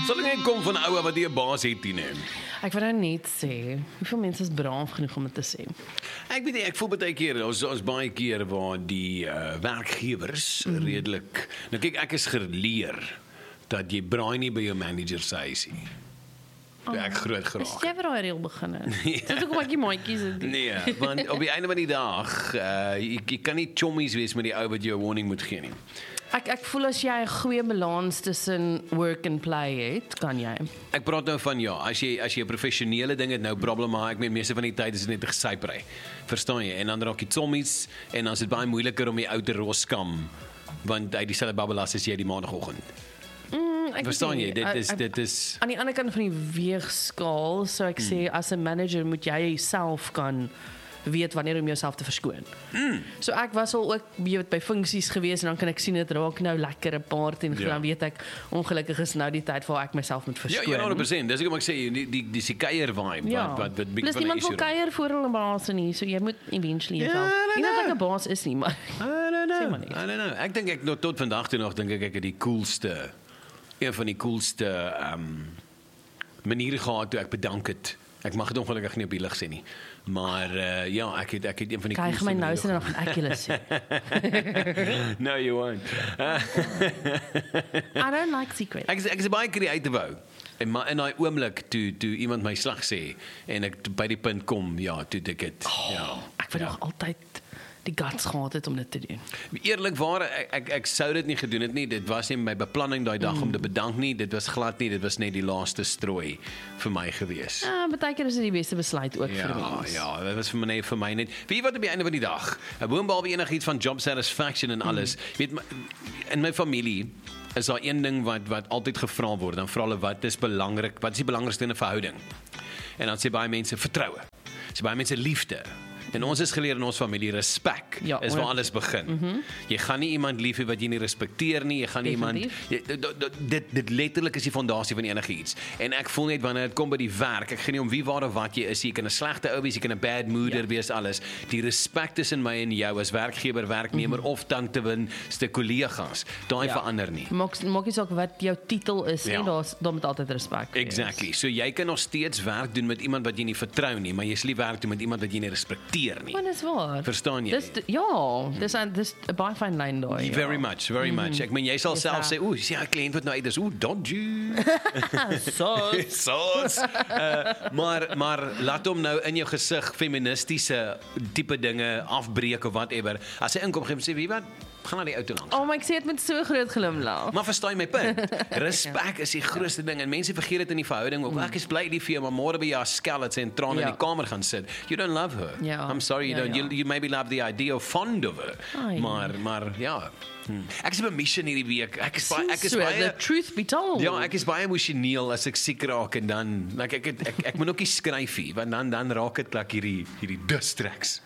Sal ek kom van oue wat jy 'n baas het nie, nee. Ek wil nou net sê, hoeveel mense is braaf genoeg om dit te sê? Ek weet nie, ek voel baie keer, ons baie keer waar die werkgewers redelik, nou kyk, ek is geleer dat jy braai nie by jou manager se huisie. Ek groot Is geraak. jy vir daai reël begin? Dit ook wat jy maatjies het. Nee, want op die einde van die dag, jy kan nie chommies wees met die ou wat jou 'n warning moet gee nie. Ek voel as jy 'n goeie balans tussen work and play het, kan jy. Ek praat nou van ja, as jy 'n professionele ding het, nou problem, maar ek meen meeste van die tyd is dit net 'n gesypery. Verstaan jy? En dan raak jy chommies en dan is dit baie moeiliker om die ou te roskam, want hy dieselfde babbelas as jy die maandagooggend. Verstaan jy? Dit is aan die ander kant van die weegskaal, so ek sê as 'n manager moet jy self kan weet wanneer om jouself te verskoon. So ek was al ook by funksies gewees en dan kan ek sien dit raak nou lekker 'n paar en dan weet ek ongelukkig is nou die tyd waar ek myself moet verskoon. Ja, 100%. Dis hoekom ek sê die kuier vibe wat plus niemand wil kuier voor hulle baas nie, so jy moet eventually jouself. Nie dat ek 'n baas is nie, maar I don't know. Ek dink ek tot vandag toe nog dink ek het die coolste een van die coolste maniere gehad toe ek bedank het. Ek mag dit ongelukkig nie op die lig sê nie. Maar ja, ek het een van die coolste. Kyk my nou sien dan gaan ek julle sê. No, you won't. I don't like secrets. Ek is baie creative ou. En maar in daai oomblik toe iemand my slag sê en ek by die punt kom, ja, toe ek dit. Ek wil nog altyd die guts gehad het om dit te doen. Eerlikwaar, ek sou dit nie gedoen het nie. Dit was nie my beplanning daai dag om te bedank nie. Dit was glad nie. Dit was net die laaste strooi vir my gewees. Baie keer is dit die beste besluit ook vir mens. Ja, dit was vir my net. Weet jy wat op die einde van die dag? Boonbehalwe enigiets van job satisfaction en alles. Weet in my familie is daar een ding wat altyd gevra word. Dan vra hulle wat is belangrik? Wat is die belangrikste in 'n verhouding? En dan sê baie mense vertroue. Sê baie mense liefde. En ons is geleer in ons familie respek is waar alles begin. Jy gaan nie iemand lief hê wat jy nie respekteer nie. Jy gaan nie iemand dit letterlik is die fondasie van enige iets. En ek voel net wanneer dit kom by die werk, ek gaan nie om wie waar of wat jy is, jy kan 'n slegte ou wees, jy kan 'n bad moeder wees, alles. Die respek tussen my en jou as werkgewer, werknemer of tante win, ste kollegas, daai verander nie. Maak nie saak wat jou titel is nie, daar moet altyd respek wees. Exactly. So jy kan nog steeds werk doen met iemand wat jy nie vertrou nie, maar jy sal nie werk doen met iemand wat jy nie respekteer nie. Maar dis waar. Verstaan jy? Dis 'n baie fyn lyn daai. Very much. Ek meen jy sal self sê, "Oeh, sien 'n kliënt wat nou uit is. Oeh, dodgy." Sos. Maar laat hom nou in jou gesig feministiese tipe dinge afbreek of whatever. As hy inkom gee hom sê, "Wie wat? Gaan na die auto langs." Maar ek sê dit met so groot glimlag. Maar verstaan jy my punt? Respek is die grootste ding en mense vergeet dit in die verhouding ook. Ek is bly lief vir jou, maar môre by jou skel het sy en trane in die kamer gaan sit. You don't love her. I'm sorry you don't. You maybe love the idea of fond of her. Maar ja. Ek is op 'n mission hierdie week. Ek is baie the truth be told. Ja, ek is baie emosioneel as ek siek raak en dan like ek moet ook nie skryf nie, want dan raak dit like hierdie distracts.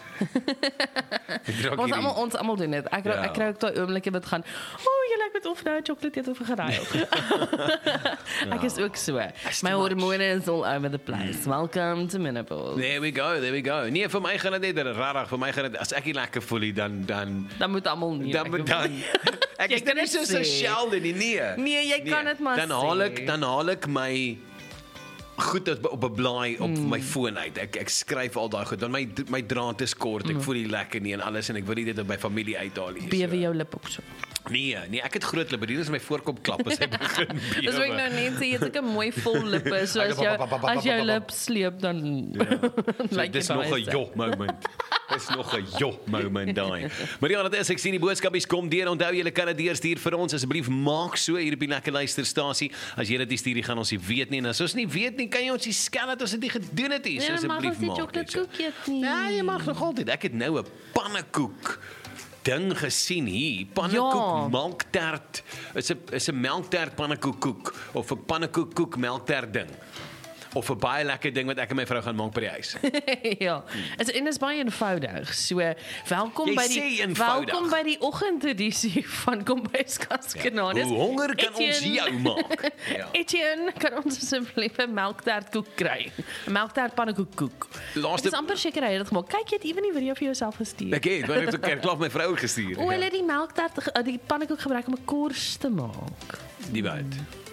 Ons almal doen dit. Ek kry ook daai oomblikke wat gaan, jy lyk met of nou 'n chocolate eet of geraai. Ek is ook so. My hormone is all over the place. Welcome to menopause. There we go. Nee, vir my gaan dit net rarig. Vir my gaan dit as ek nie lekker voel nie, dan moet almal nie. Ek is nie so sosiaal nie. Nee, jy kan dit maar sê. Dan haal ek my goed op 'n blaai op my foon uit. Ek skryf al daai goed. Dan my draad is kort. Ek voel nie lekker nie en alles en ek wil nie dit op my familie uithaal nie. Bewe jou lip op so. Nee, ek het groot lippe. Dit is my voorkop klap as hy begin bewe. Dis wat ek nou net sê, jy het 'n mooi vol lippe, so as jou lip sleep dan dis nog 'n moment. Dis nog 'n moment daai. Maar ja, dit is ek sien die boodskapies kom deur. Onthou julle kan dit deurstuur vir ons. Asseblief maak so hier op die lekker luisterstasie. As jy dit stuur, gaan ons nie weet nie. En as ons nie weet nie, kan jy ons skel dat ons dit nie gedoen het nie. So asseblief maak dit. Ja, jy mag nog altyd. Ek het nou 'n pannekoek ding gesien hier, pannekoek melktert. Is 'n melktert pannekoek of 'n pannekoek melktert ding. Of 'n baie lekker ding wat ek en my vrou gaan maak by die huis. En is baie eenvoudig. So welkom by die oggendedisie van Kombuis Kaskanadas. Hoe honger kan ons jou maak? Etienne, kan ons asseblief 'n melktertkoek kry? 'n Melktert pannekoek. Dis amper seker hy het dit gemaak. Kyk, jy het ewen nie video vir jouself gestuur. Ek het, want ek het klaar my vrou gestuur. Hulle het die melktert, die pannekoek gebruik om 'n kors te maak. Die wat?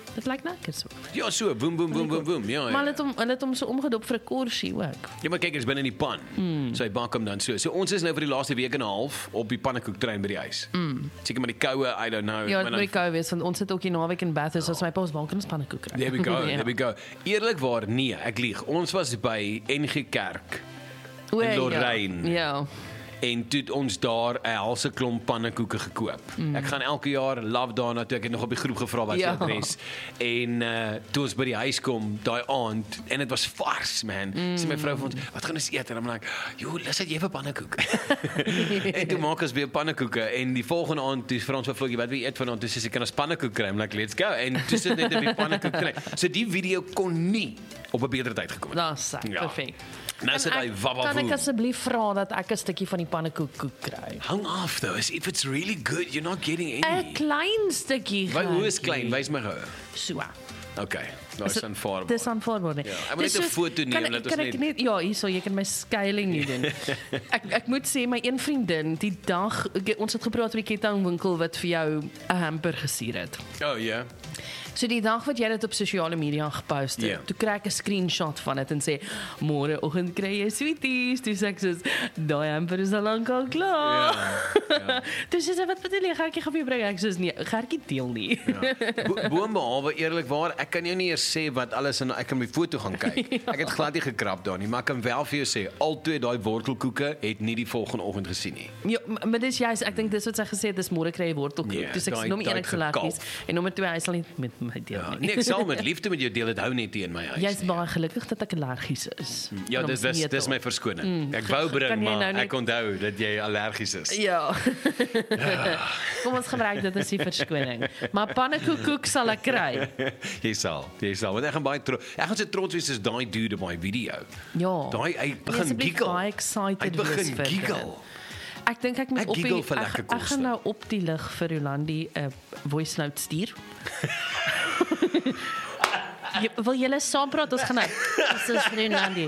Dit lyk lekker so. Ja, so, boem, boem, boem, boem, boem. Ja, Maar ja. hulle het hom so omgedop vir 'n korsie ook. Ja, maar kyk, is binne in die pan. So hy bak hom dan so. So ons is nou vir die laaste week en 'n half op die pannekoektrein by die huis. Seker maar die koue, I don't know. Ja, maar dit dan- moet koue wees want ons het ook hier naweek in Bathurst, as my pa se bank ons pannekoek kry. There we go, Ja. there we go. Eerlikwaar, nee, ek lieg. Ons was by NG Kerk O, in Lorraine. Ja. En toe het ons daar 'n helse klomp pannekoeke gekoop. Ek gaan elke jaar love daarna toe. Ek het nog op die groep gevra wat se Ja. adres. En toe ons by die huis kom daai aand en dit was vars, man. Sê my vrou vir ons, "Wat gaan ons eet?" En I'm like, "Jo, lus het jy vir pannekoek?" En toe maak ons weer pannekoeke en die volgende aand toe vra ons vir Vluggie, "Wat wil jy eet vanaand?" Toe sê sy, "Kan ons pannekoek kry?" I'm like, "Let's go." En toe sit net op die pannekoek kry. So die video kon nie op 'n beter tyd gekom het. Dis Ja. perfek. Nou sit hy Kan ek wabbaboe. asseblief vra dat ek 'n stukkie van die pannekoek kry? Hang off though. If it's really good, you're not getting 'n any. Klein stukkie. Hoe is Gertjie. klein? Wys my gou. So. Okay, daar is aanvaarbaar. Dis aanvaarbaar nie. Ja, ek moet net 'n foto neem, kan, laat ons kan ek net- net ja, hierso, jy kan my scaling nie doen. ek moet sê my een vriendin, die dag ons het gepraat oor die kettingwinkel wat vir jou 'n hamper gestuur het. Oh ja. So die dag wat jy dit op sosiale media gepost het, Ja. toe kry ek 'n screenshot van dit en sê môreoggend kry jy sweeties. Toe sê ek soos daai hamper is al lank al klaar. Ja. Toe sê sy wat bedoel jy, Gertjie gaan vir jou bring? Ek soos nee, Gertjie deel nie. Boonbehalwe eerlikwaar, ek kan jou nie eers sê wat alles in ek kan my foto gaan kyk. Ek het glad nie gekrap daar nie, maar ek kan wel vir jou sê albei daai wortelkoeke het nie die volgende oggend gesien nie. Ja, maar dis juist, ek dink dis wat sy gesê het, dis môre kry jy wortelkoek. Nee, Toe sê ek daai- nommer 1 daai ek gelukkig gekalf. en nommer 2 hy sal nie met my deel Ja, nie. nee, ek sal met liefde met jou deel, dit hou net nie in my huis. Jy's nie. baie gelukkig dat ek allergies is. Ja, En om dis te dis my verskoning. Ek wou Kan bring, jy maar nou net- ek onthou dat jy allergies is. Ja. Kom ons gebruik dit as die verskoning. Maar pannekoek sal ek kry. Jy sal. Want ek gaan baie trots. Ek gaan so trots wees as daai dude op my video. Ja. Daai hy begin Asseblief giggle. baie excited Hy begin wees vir dit. giggle. Ek dink ek moet Ek op die giggle vir lekker ek gaan koste. nou op die lig vir Rolandi 'n voice note stuur. Wil julle saam praat? Ons gaan nou. Dis is Rolandi.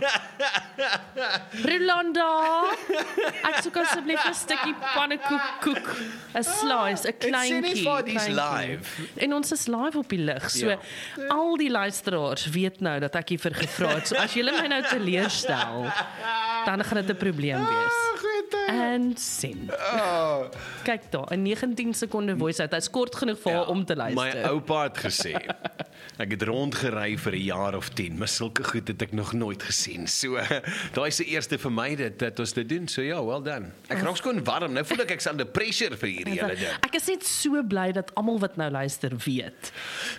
Rolanda, ek soek asseblief 'n stukkie pannekoek, 'n slice, 'n It's kleintjie. for these kleintjie. live. En ons is live op die lig. So Ja. al die luisteraars weet nou dat ek hier vir gevra het. So as julle my nou teleurstel, dan gaan dit 'n probleem wees. En sien. Oh, Kyk daar, 'n 19 sekonde voice out. Hy's kort genoeg vir haar om te my luister. oupa het gesê ek het rondgery vir 'n jaar of 10, maar sulke goed het ek nog nooit gesien. So daai is die eerste vir my dat ons dit doen. So ja, well done. Ek raak skoon warm. Nou voel ek ek's under pressure vir hierdie hele ding. Ek is net so bly dat almal wat nou luister weet.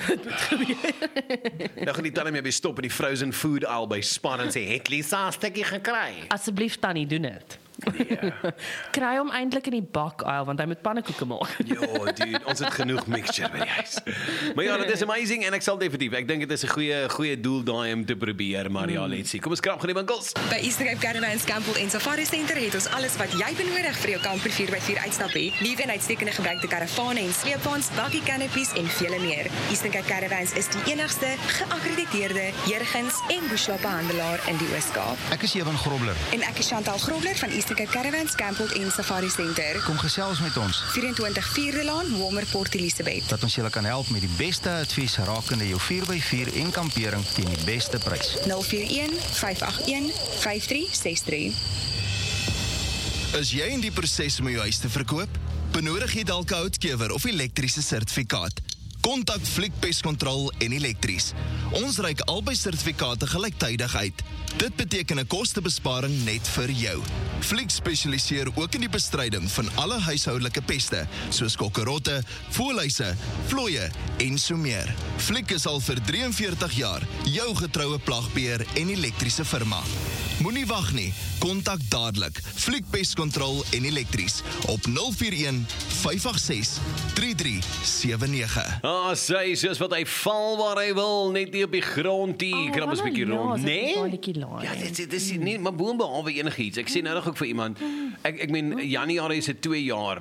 Nou gaan die tannie my by stop in die frozen food aisle by Spar en sê, "Het Lisa 'n stukkie gekry?" Asseblief tannie, doen dit. Kry hom eintlik in die bak-aisle want hy moet pannekoeke maak. Ja, dude, ons het genoeg mixture by die huis. Maar ja, dit is amazing en ek sal definitief. Ek dink dit is 'n goeie doel daai om te probeer, maar ja, let's see. Kom ons krap gou die winkels. By Easter Cape Caravans Campbell en Safari Center het ons alles wat jy benodig vir jou kamper 4x4 uitstap het. Nuwe en uitstekende gebruikte karavane en sleepwaens, buggy canopies en vele meer. Easter Cape Caravans is die enigste geakkrediteerde Jurgens en Bushwappe handelaar in die Oos-Kaap. Ek is Ewan Grobler. En ek is Chantal Grobler van Easter Cape Caravans Campbell en Safari Center. Kom gesels met ons. 24 Vierde Laan, Walmer Port Elizabeth. Dat ons julle kan help met die beste advies rakende jou 4x4 en kampering teen die beste prys. 041 581 5363. Is jy in die proses om jou huis te verkoop? Benodig jy dalk 'n houtkewer of elektriese sertifikaat? Kontak Fliek Pestkontrol en Elektries. Ons reik albei sertifikate gelyktydig uit. Dit beteken 'n kostebesparing net vir jou. Fliek spesialiseer ook in die bestryding van alle huishoudelike peste, soos kokkerotte, voëlhuise, vlooie en so meer. Fliek is al vir 43 jaar jou getroue plagbeheer en elektriese firma. Moenie wag nie, kontak dadelik Fliek Pestkontrol en Elektries op 041 586 3379. Sy soos wat hy val waar hy wil, net nie op die grond nie. Krap ons 'n bietjie rond, Nee? né? Ja, dit is nie, maar boonbehalwe enigiets. Ek sê nou nog ook vir iemand. Ek meen Januarie is dit 2 jaar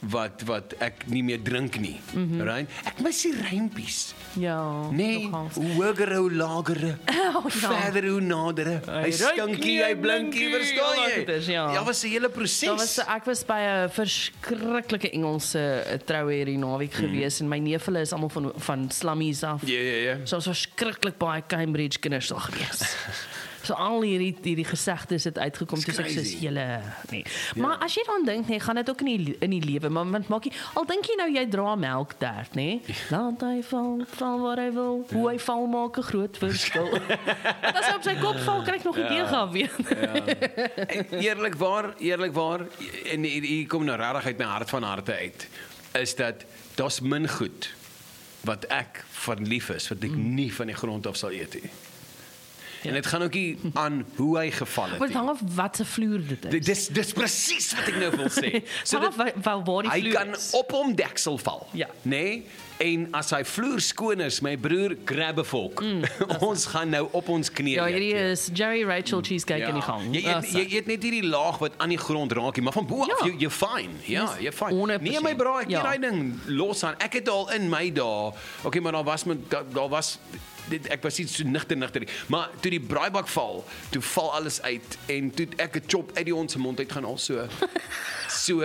wat ek nie meer drink nie. Right? Ek mis die rympies. Ja. Nee, nogals. hoe hoger, hoe lagere. Ja. Verder, hoe nadere. Hy stinkie, hy blinkie, verstaan Ja, jy? dit is, ja. Was 'n hele proses. Ek was by 'n verskriklike Engelse troue hierdie naweek gewees en my neef hulle is almal van slummies af. Ja. So ons was verskriklik baie Cambridge kinders daar gewees. So al hierdie gesegdes het uitgekom toe ek sê julle nee. Maar as jy dan dink nee, gaan dit ook in die lewe, maar wat maak jy? Al dink jy nou jy dra melktert, nê? Laat hy val waar hy wil. Hoe hy val maak 'n groot verskil. As hy op sy kop val, kry ek nog 'n keer gaan weet. Eerlikwaar en hier kom nou regtig uit my hart van harte uit, is dat daar's min goed wat ek van lief is, wat ek nie van die grond af sal eet nie. En dit gaan ook nie aan hoe hy geval het Maar nie. hang af wat se vloer dit is. Dis presies wat ek nou wil sê. So waar die hy vloer kan is. op hom deksel val. Ja. Nee? En as hy vloer skoon is, my broer, grab 'n volk. Ons gaan nou op ons knieë. Ja, hierdie is Jerry Rachel cheesecake in die gang. Jy eet net hierdie laag wat aan die grond raak, maar van bo af jy fyn. Ja, jy fyn. 100%. Nee my braai, ek Ja. daai ding los aan. Ek het al in my dae. Okay, maar daar was ek was nie so nigter nie. Maar toe die braaibak val, toe val alles uit en toe ek 'n chop uit die hond se mond uit gaan al so. So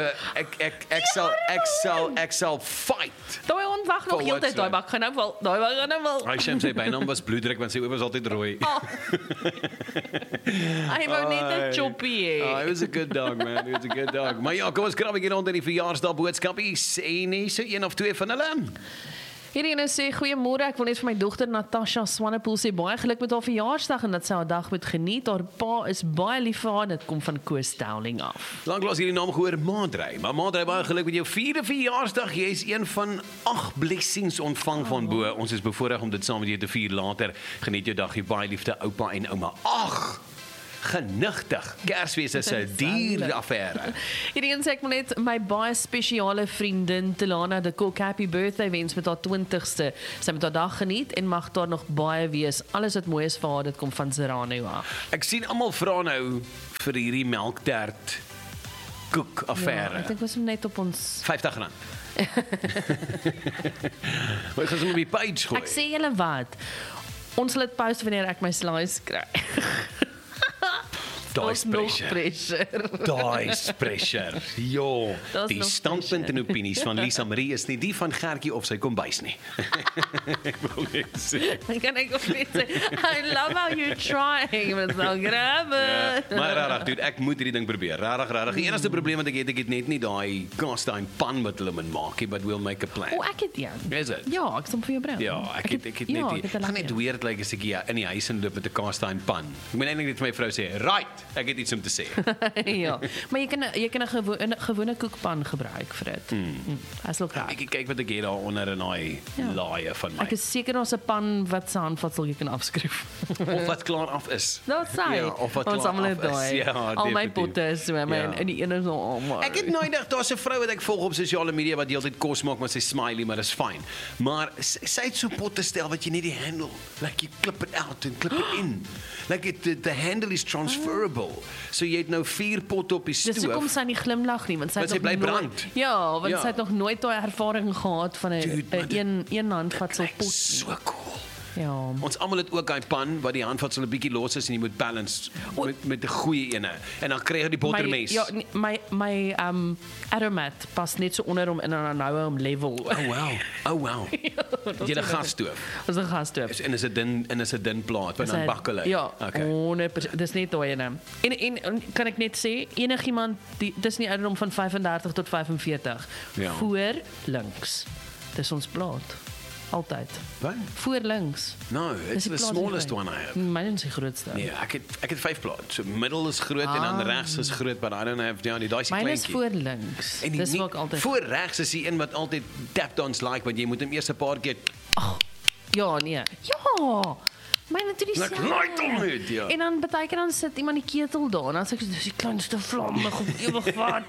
ek sal fight. Daai ontwag nog For heeltyd what's daai bak gaan nou val. Daai bak gaan nou val. Hy sê sy bynaam was bloeddruk want sy oë was altyd rooi. Hy wou net 'n choppie hê. Oh, it was a good dog, man. It was a good dog. Maar ja, kom ons krap hier onder die verjaarsdag boodskapies en nie so een of twee van hulle. Hierdie ene sê goeiemôre, ek wil net vir my dogter Natasha Swanepoel sê baie geluk met haar verjaarsdag en dat sy haar dag moet geniet. Haar pa is baie lief vir haar en dit kom van Koos Stelling af. Lanklaas hierdie naam gehoor, Madrey. Maar Madrey, baie geluk met jou 4de verjaarsdag. Jy is een van 8 blessings ontvang van bo. Ons is bevoorreg om dit saam met jou te vier later. Geniet jou dag, jy baie liefde oupa en ouma. Ag, genigtig. Kersfees is 'n duur affære. Hierdie een sê ek wil net my baie spesiale vriendin Telana de Kok happy birthday wens met haar 20ste. Sy moet haar dag geniet en mag daar nog baie wees. Alles wat mooi is vir haar, dit kom van Serrano af. Ek sien almal vra nou vir hierdie melktert koek affære. Ek dink ons moet net op ons R50. Maar ek gaan sommer op die page gooi. Ek sê julle wat. Ons sal dit post wanneer ek my slice kry. Daai's pressure. Daai's pressure. Jo, Daar's die nog standpunt pressure. en opinies van Lisa Marie is nie die van Gertjie of sy kombuis nie. Ek wil net sê. Kan ek ook net sê, I love how you're trying, maar so grawe. Maar rarig, dude, ek moet hierdie ding probeer. Rarig. Die enigste probleem wat ek het net nie daai cast iron pan wat hulle moet maak nie, but we'll make a plan. O, ek het een. Is it? Ja, ek sal vir jou bring. Ja, ek het net ja, die, gaan net weird like as ek hier in die huis inloop met 'n cast iron pan. Ek moet eintlik net vir my vrou sê, "Right, ek het iets om te sê." Ja, maar jy kan 'n gewone koekpan gebruik vir dit. As ook reg. Ek kyk wat ek hier daar onder in daai laaie van my. Ek is seker daar's 'n pan wat se handvatsel jy kan afskryf. Of wat klaar af is. Dit sê. Ja, of wat ons klaar almal af het daai. is. Ja, al my definitief. potte is so in die een is al. Ek het nooit gedag daar's 'n vrou wat ek volg op sosiale media wat heeltyd kos maak maar sy smiley, maar dis fyn. Maar sy het so potte stel wat jy net die handle, like you clip it out and clip it in. Like the handle is transferable. So jy het nou 4 potte op die stoof. Dis hoekom sy nie glimlag nie, want sy Want het sy bly nog nooit- brand. Ja, want Ja. sy het nog nooit daai ervaring gehad van 'n een handvatsel Kyk, pot. so cool. Ja. Ons almal het ook daai pan wat die handvatsel 'n bietjie los is en jy moet balance met 'n goeie ene. En dan kry jy die bottermes. My aromat pas net so onder hom in en dan hou hom level. Oh wow. Jy 'n gasstoof. Ons 'n gasstoof. En is 'n dun plaat wat dan bak hulle. Ja, Okay. 100%. Dis net daai ene. En kan ek net sê enigiemand dis nie ouderdom van 35 tot 45. Ja. Voor links. Dis ons plaat. Altyd. Wat? Voor links. No, Dis it's die the plaat smallest wat jy one I have. kry. Myne is die grootste. Nee, ek het 5 plaat. So middel is groot en dan regs is groot, but I don't have down die daai se Myne is kleintjie. voor links. En Dis wat ek altyd. voor regs is die een wat altyd tap dance like want jy moet hom eers 'n paar keer Ja, nee. Ja. Maar natuurlijk Ek nooit ontmoet, ja. En dan baie keer dan sit iemand die ketel daar en dan sê ek, dis die kleinste vlam, nog op ewig wat.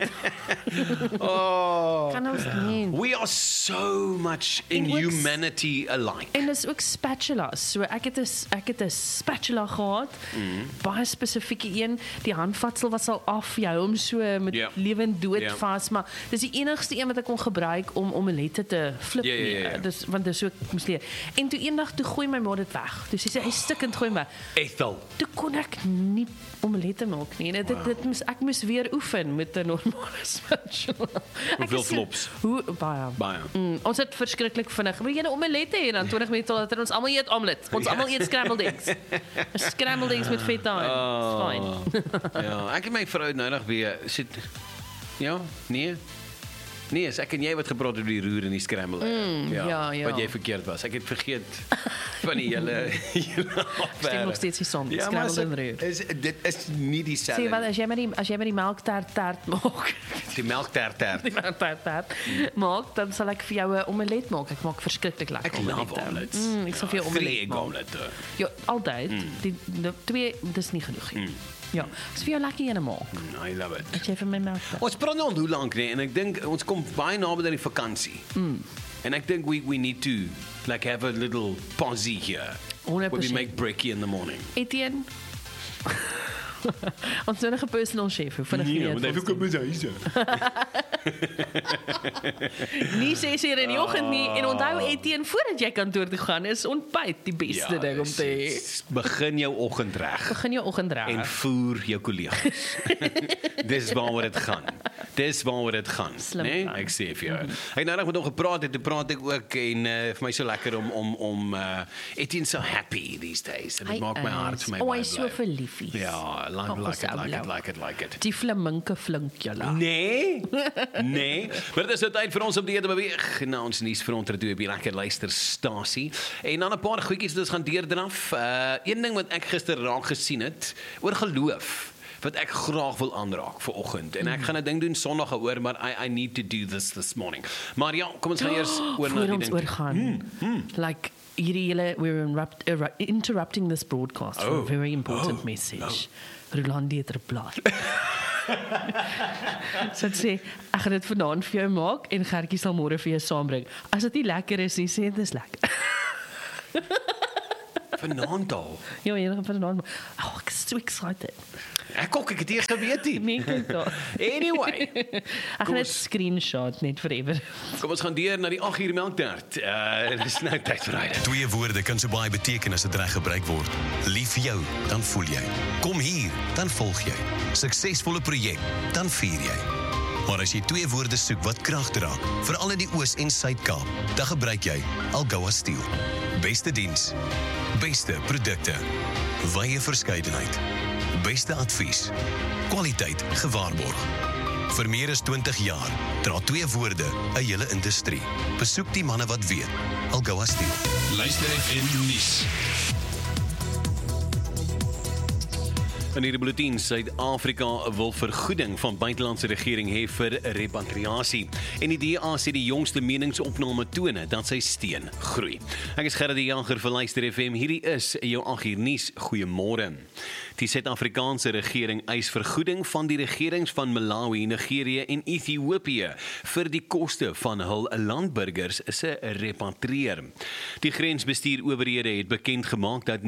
Oh. Kan ons nie. We are so much in En ook humanity alike. En dis ook spatulas. So ek het 'n spatula gehad. Baie spesifieke een. Die handvatsel was al af. Jy hou hom so met Ja. lewend dood Ja. vas, maar dis die enigste een wat ek kon gebruik om omelette te flip. Ja. Dus want dis so ek moes leer. En toe eendag toe gooi my ma dit weg. Toe sê sy hy stikkend gooi my. Ethel. Toe kon ek nie omelette maak nie. Ek moes weer oefen met 'n normale spatula. Hoeveel flops? Baie. Baie. Ons het verskriklik vinnig. Wil jy 'n omelette hê dan 20 minute later ons almal eet omelet. Ons almal eet scrambled eggs. 'n Scrambled eggs met vet aan. It's fine. Ja, ek en my vrou noudag weer sit. Ja, nee. Nee, is ek en jy wat gepraat oor die roer en die scramble. ja. Wat jy verkeerd was. Ek het vergeet van die hele Stem nog steeds nie saam. Ja, maar Scrambled en roer. dit is nie Sê wat dieselfde. as jy met die melktert maak. Die melktert. Die melktert maak, dan sal ek vir jou 'n omelet maak. Ek maak verskriklik lekker Ek love omelets. Ek sal vir jou omelet Filet maak. omelette. Ja, altyd. Die twee, dis nie genoeg nie. Ja, is vir jou lekker een maak. I love it. As jy vir my melktert. Ons praat nou al hoe lank nie en ek dink ons kom baie naby aan die vakansie. And I think we need to like have a little pause here. 100%. Where we make brekkie in the morning. Etienne. Ons nou 'n personal chef, hoe vinnig Nee, jy want hy dit. kom by sy huis. Nie 6:00 in die oggend nie en onthou Etienne voordat jy kantoor toe gaan is ontbyt die beste ding om te hê. Begin jou oggend reg Begin jou oggend reg. en voer jou kollegas. Dis waaroor dit gaan. Dis waaroor dit gaan, Slim né? plan. Ek sê vir jou. Ek het nou nog met hom gepraat het, toe praat ek ook en vir my so lekker om Etienne so happy these days. En dit maak my hart vir my Oh, baie hy is so bly. verliefd. Ja, like it. Die flaminke flink julle. Nee. Maar dit is nou tyd vir ons om te beweeg na ons nuusfront toe op die lekker luisterstasie. En dan 'n paar goedjies wat ons gaan deurdraf. Een ding wat ek gister raak gesien het oor geloof wat ek graag wil aanraak vir oggend. En ek gaan 'n ding doen Sondag oor, maar I need to do this morning. Maar ja, kom ons gaan eers oor na Voor die ons ding. oorgaan. Like hierdie hele we're interrupting this broadcast for a very important message. Rolandi het reply. So ek sê, ek gaan dit vanaand vir jou maak en Gertjie sal môre vir jou saambring. As dit nie lekker is nie, sê dit is lekker. Vanaand al. Ja, jy gaan vanaand. Oh, ek is so excited. Ek het eers geweet nie. Nee, kyk daar. Anyway, Ek gaan net screenshot net forever. kom ons gaan deur na die 8 uur melktert. Dis nou tyd vir hy. Twee woorde kan so baie beteken as dit reg gebruik word. Lief vir jou, dan voel jy. Kom hier, dan volg jy. Suksesvolle projek, dan vier jy. Maar as jy twee woorde soek wat krag dra, veral in die Oos- en Suid-Kaap, dan gebruik jy Algoa Steel. Beste diens, beste produkte, wye verskeidenheid, beste advies, kwaliteit gewaarborg. Vir meer as 20 jaar dra twee woorde 'n hele industrie. Besoek die manne wat weet. Algoa Steel. Luister FM nuus. In hierdie bulletin, Suid-Afrika wil vergoeding van buitelandse regering hê vir repatriasie. En die DA sê die jongste meningsopname tone dat sy steun groei. Ek is Gerard die Jager vir Luister FM. Hierdie is jou 8 uur nuus. Goeiemôre. Die Suid-Afrikaanse regering eis vergoeding van die regerings van Malawi, Nigerië en Ethiopië vir die koste van hul landburgers se repatrieer. Die grensbestuurowerhede het bekend gemaak dat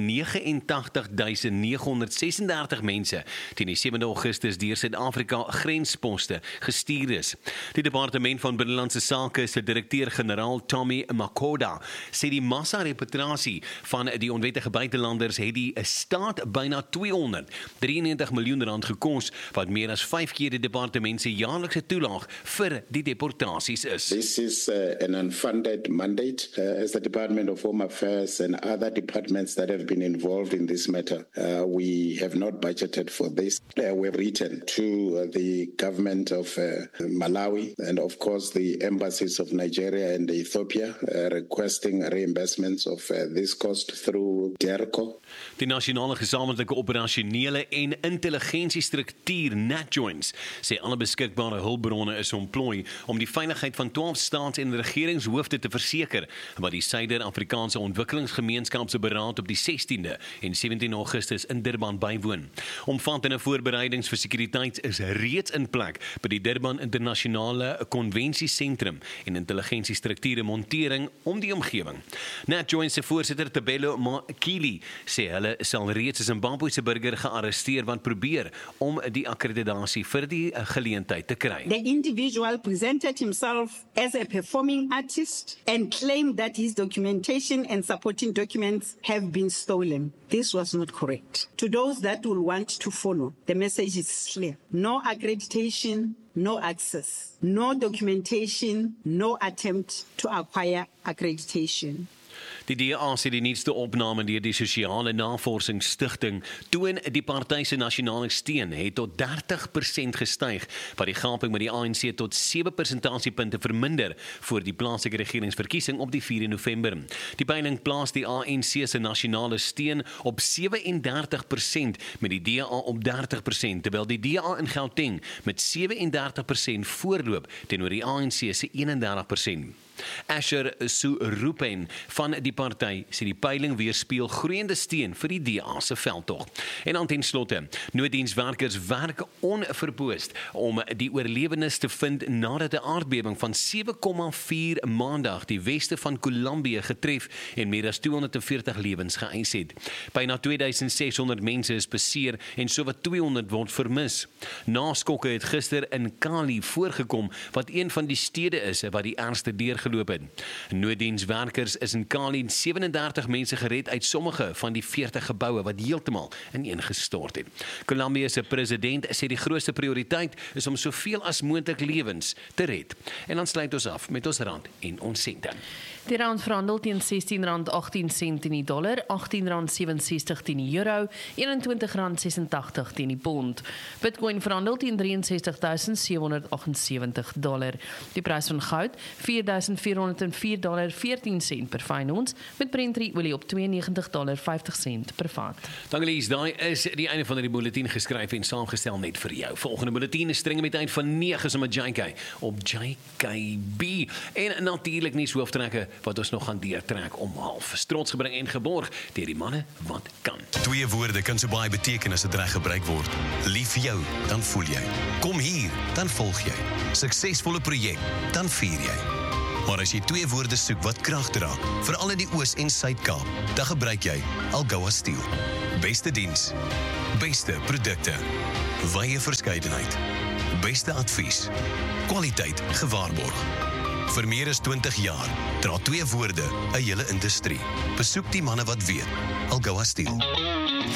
89.936 mense teen die 7de Augustus deur Suid-Afrika grensposte gestuur is. Die Departement van Binnelandse Sake se direkteur-generaal Tommy Makoda sê die massa-repatriasie van die onwettige buitelanders het die staat byna 293 miljoen rand gekos, wat meer as 5 keer die departement se jaarlikse toelaag vir die deportasies is. This is an unfunded mandate as the Department of Home Affairs and other departments that have been involved in this matter. We have not budgeted for this. We've written to the government of Malawi and of course the embassies of Nigeria and Ethiopia requesting reimbursements of this cost through DERCO. Die nasionale gesamentlike operasionele Operasionele en Intelligensiestruktuur NatJoins sê alle beskikbare hulpbronne is ontplooi om die veiligheid van 12 staats- en regeringshoofde te verseker, wat die Suider-Afrikaanse Ontwikkelingsgemeenskap se beraad op die 16de en 17 Augustus in Durban bywoon. Omvattende voorbereidings vir sekuriteit is reeds in plek by die Durban Internasionale Konvensiesentrum en intelligensiestrukture montering om die omgewing. NatJoins se voorsitter Tabelo Makili sê hulle sal reeds 'n Zimbabwese burger gearresteer wat probeer om die akkreditasie vir die geleentheid te kry. The individual presented himself as a performing artist and claimed that his documentation and supporting documents have been stolen. This was not correct. To those that will want to follow, the message is clear. No accreditation, no access, no documentation, no attempt to acquire accreditation. Die DA sê die nuutste opname deur die Sosiale Navorsingsstigting toon die party se nasionale steun het tot 30% gestyg, wat die gaping met die ANC tot 7 persentasiepunte verminder voor die plaaslike regeringsverkiesing op die 4 November. Die peiling plaas die ANC se nasionale steun op 37% met die DA op 30%, terwyl die DA in Gauteng met 37% voorloop teenoor die ANC se 31%. Asher Surupen van die party sê die peiling weerspieël groeiende steun vir die DA se veldtog. En dan ten slotte, nooddienswerkers werk onverpoost om die oorlewendes te vind nadat 'n aardbewing van 7,4 Maandag die weste van Colombia getref en meer as 240 lewens geëis het. Byna 2600 mense is beseer en sowat 200 word vermis. Naskokke het gister in Kali voorgekom, wat een van die stede is wat die ergste deurgeloop het. Nooddienswerkers is in Kali 37 mense gered uit sommige van die 40 geboue wat heeltemal ineengestort het. Colombia se president sê die grootste prioriteit is om soveel as moontlik lewens te red. En dan sluit ons af met ons rand en ons sente. Die rand verhandel teen R16.18 teen die dollar, R18.67 teen die euro, R21.86 teen die pond. Bitcoin verhandel teen $63,778. Die prys van goud $4,404.14 per fyn ons, met Brent olie op $92.50 per vat. Dankie Lies, daai is die einde van die bulletin geskryf en saamgestel net vir jou. Volgende bulletin is streng met eind van 9 saam met JK op JKB. En natuurlik nie hooftrekke wat ons nog gaan deurtrek om 12:30. Trots gebring en geborg deur die manne wat kan. 2 woorde kan so baie beteken as dit reg gebruik word. Lief vir jou, dan voel jy. Kom hier, dan volg jy. Suksesvolle projek, dan vier jy. Maar as jy 2 woorde soek wat krag dra, veral in die Oos- en Suid-Kaap, dan gebruik jy Algoa Steel. Beste diens, beste produkte, wye verskeidenheid, beste advies, kwaliteit gewaarborg. Vir meer as 20 jaar dra 2 woorde 'n hele industrie. Besoek die manne wat weet. Algoa Steel.